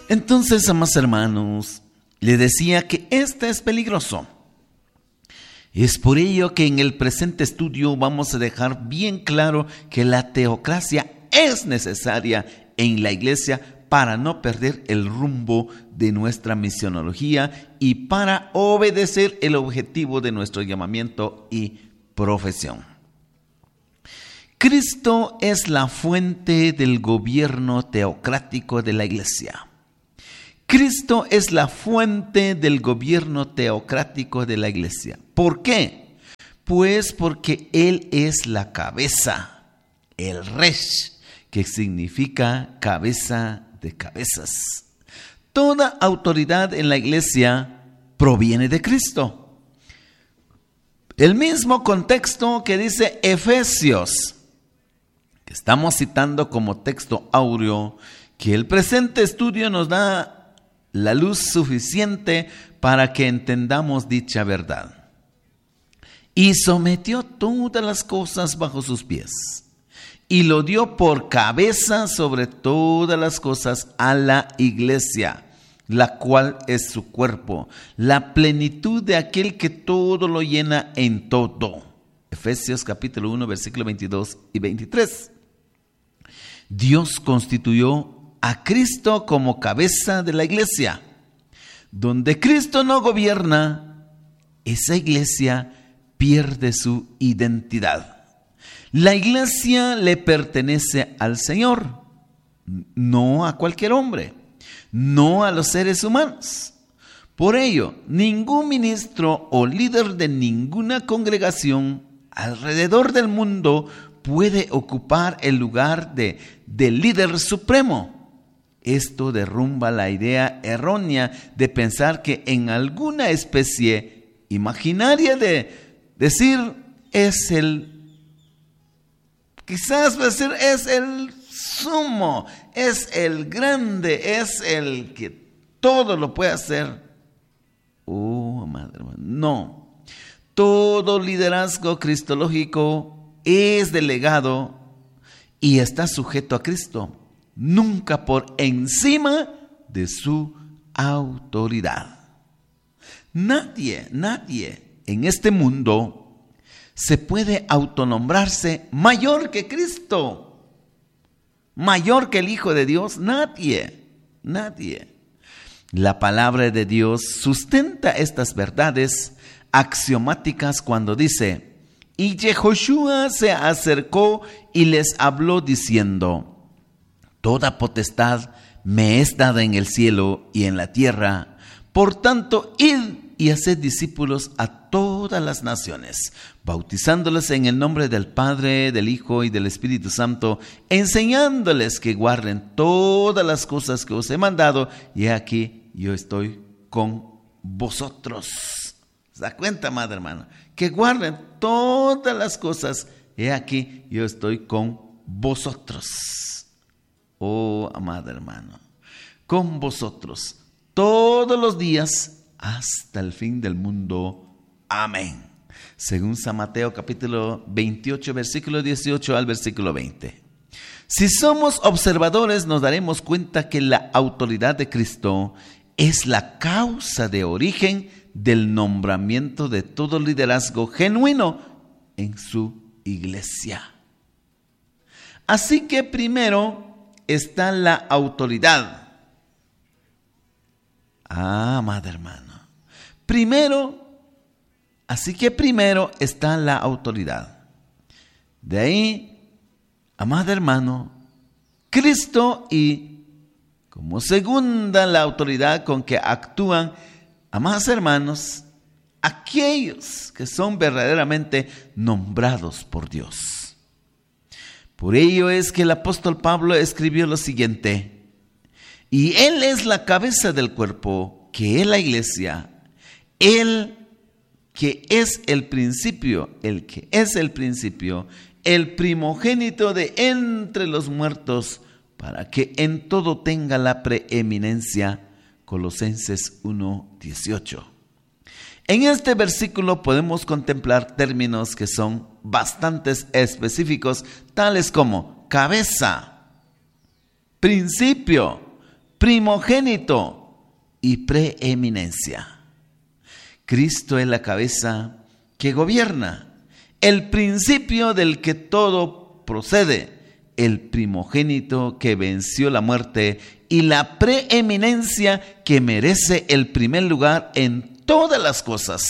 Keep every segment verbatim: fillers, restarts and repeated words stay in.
Entonces, amados hermanos, le decía que este es peligroso. Es por ello que en el presente estudio vamos a dejar bien claro que la teocracia es necesaria en la iglesia para no perder el rumbo de nuestra misionología y para obedecer el objetivo de nuestro llamamiento y profesión. Cristo es la fuente del gobierno teocrático de la iglesia. Cristo es la fuente del gobierno teocrático de la iglesia. ¿Por qué? Pues porque Él es la cabeza, el resh, que significa cabeza de cabezas. Toda autoridad en la iglesia proviene de Cristo. El mismo contexto que dice Efesios, que estamos citando como texto áureo, que el presente estudio nos da la luz suficiente para que entendamos dicha verdad. Y sometió todas las cosas bajo sus pies, y lo dio por cabeza sobre todas las cosas a la iglesia, la cual es su cuerpo, la plenitud de aquel que todo lo llena en todo. Efesios capítulo uno, versículo veintidós y veintitrés. Dios constituyó a Cristo como cabeza de la iglesia. Donde Cristo no gobierna, esa iglesia pierde su identidad. La iglesia le pertenece al Señor, no a cualquier hombre, no a los seres humanos. Por ello, ningún ministro o líder de ninguna congregación alrededor del mundo puede ocupar el lugar de, de líder supremo. Esto derrumba la idea errónea de pensar que en alguna especie imaginaria de decir es el, quizás decir es el sumo, es el grande, es el que todo lo puede hacer. Oh, madre mía, no. Todo liderazgo cristológico es delegado y está sujeto a Cristo, nunca por encima de su autoridad. Nadie, nadie en este mundo se puede autonombrarse mayor que Cristo, mayor que el Hijo de Dios. Nadie, nadie. La palabra de Dios sustenta estas verdades axiomáticas cuando dice: y Yehoshua se acercó y les habló diciendo: toda potestad me es dada en el cielo y en la tierra. Por tanto, id y haced discípulos a todas las naciones, bautizándoles en el nombre del Padre, del Hijo y del Espíritu Santo, enseñándoles que guarden todas las cosas que os he mandado, y aquí yo estoy con vosotros. ¿Se da cuenta, madre hermana? Que guarden todas las cosas, y aquí yo estoy con vosotros. Oh, amado hermano, con vosotros todos los días hasta el fin del mundo. Amén. Según San Mateo capítulo veintiocho, versículo dieciocho al versículo veinte. Si somos observadores, nos daremos cuenta que la autoridad de Cristo es la causa de origen del nombramiento de todo liderazgo genuino en su iglesia. Así que primero está la autoridad. Ah, amado hermano. Primero, así que primero está la autoridad. De ahí, amado hermano, Cristo, y como segunda la autoridad con que actúan, amados hermanos, aquellos que son verdaderamente nombrados por Dios. Por ello es que el apóstol Pablo escribió lo siguiente: y Él es la cabeza del cuerpo, que es la iglesia, Él que es el principio, el que es el principio, el primogénito de entre los muertos, para que en todo tenga la preeminencia. Colosenses uno dieciocho. En este versículo podemos contemplar términos que son bastante específicos, tales como cabeza, principio, primogénito y preeminencia. Cristo es la cabeza que gobierna, el principio del que todo procede, el primogénito que venció la muerte y la preeminencia que merece el primer lugar en todas las cosas.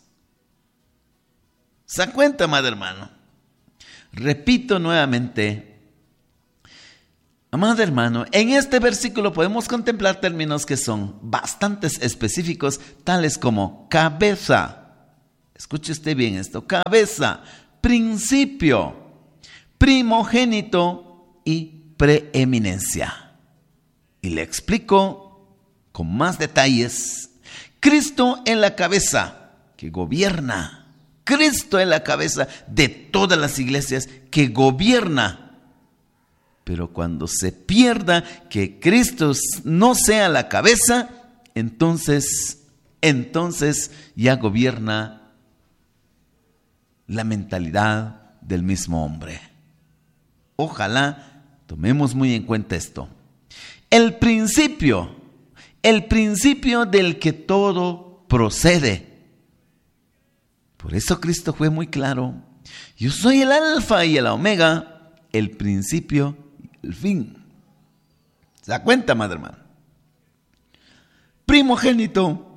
¿Se da cuenta, amado hermano? Repito nuevamente, amado hermano, en este versículo podemos contemplar términos que son bastante específicos, tales como cabeza. Escuche usted bien esto: cabeza, principio, primogénito y preeminencia. Y le explico con más detalles. Cristo en la cabeza que gobierna. Cristo es la cabeza de todas las iglesias que gobierna. Pero cuando se pierda que Cristo no sea la cabeza, entonces, entonces ya gobierna la mentalidad del mismo hombre. Ojalá tomemos muy en cuenta esto. El principio, el principio del que todo procede. Por eso Cristo fue muy claro: yo soy el alfa y el omega, el principio y el fin. ¿Se da cuenta, madre hermano? Primogénito